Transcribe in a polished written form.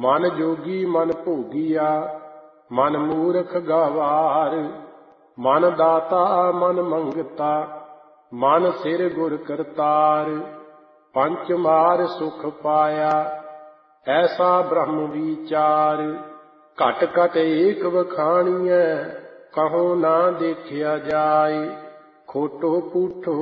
ਮਨ ਜੋਗੀ ਮਨ ਭੋਗੀਆ, ਮਨ ਮੂਰਖ ਗਵਾਰ। ਮਨ ਦਾਤਾ ਮਨ ਮੰਗਤਾ, ਮਨ ਸਿਰ ਗੁਰ ਕਰਤਾਰ। ਪੰਚ ਮਾਰ ਸੁਖ ਪਾਇਆ, ਐਸਾ ਬ੍ਰਹਮ ਵਿਚਾਰ। ਘਟ ਘਟ ਏਕ ਵਖਾਣੀਐ, ਕਹੋ ਨਾ ਦੇਖਿਆ ਜਾਏ। ਖੋਟੋ ਕੂਠੋ